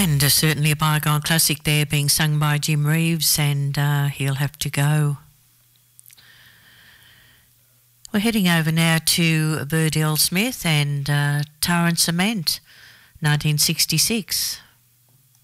And certainly a bygone classic there, being sung by Jim Reeves, and He'll Have to Go. We're heading over now to Burdell Smith and Tar and Cement, 1966.